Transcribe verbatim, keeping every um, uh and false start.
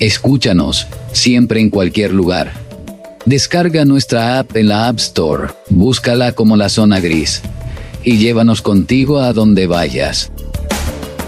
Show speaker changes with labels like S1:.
S1: Escúchanos, siempre en cualquier lugar. Descarga nuestra app en la App Store, búscala como La Zona Gris y llévanos contigo a donde vayas.